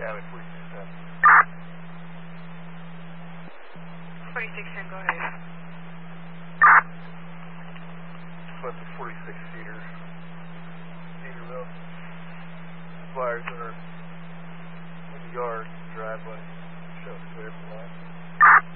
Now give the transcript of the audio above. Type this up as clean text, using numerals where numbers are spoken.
Yeah, with 46 46 go ahead. What's a 46 seater? Cedarville. Flyers that are in the yard, driveway, show clear from line.